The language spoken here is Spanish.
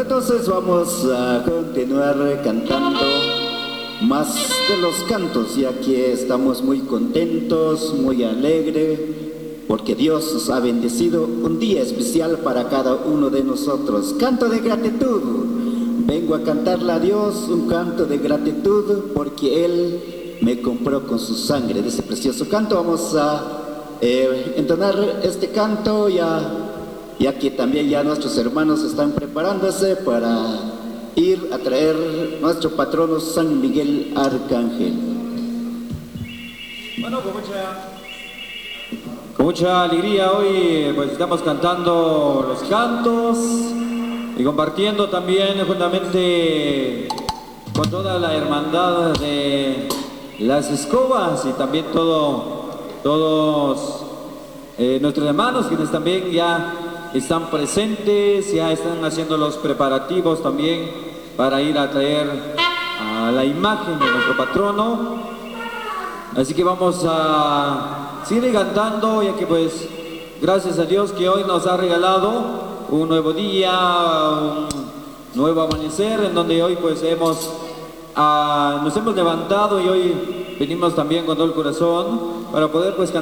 entonces vamos a continuar cantando más de los cantos, ya que estamos muy contentos, muy alegres, porque Dios nos ha bendecido un día especial para cada uno de nosotros. Canto de gratitud. Vengo a cantarle a Dios un canto de gratitud porque Él me compró con su sangre. De ese precioso canto vamos a entonar este canto ya que también ya nuestros hermanos están preparándose para ir a traer nuestro patrono San Miguel Arcángel. Bueno, con mucha alegría hoy pues estamos cantando los cantos y compartiendo también juntamente con toda la hermandad de las escobas y también todos nuestros hermanos quienes también ya están presentes, ya están haciendo los preparativos también para ir a traer a la imagen de nuestro patrono. Así que vamos a seguir cantando, ya que pues gracias a Dios que hoy nos ha regalado un nuevo día, un nuevo amanecer, en donde hoy pues nos hemos levantado y hoy venimos también con todo el corazón para poder pues cantar.